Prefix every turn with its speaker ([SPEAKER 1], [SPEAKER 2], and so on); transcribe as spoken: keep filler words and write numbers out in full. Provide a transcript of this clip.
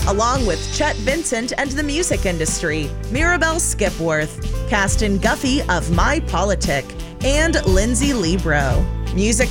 [SPEAKER 1] along with Chet Vincent and the music industry, Mirabelle Skipworth, Caston Guffey of My Politic, and Lindsay Libro. Music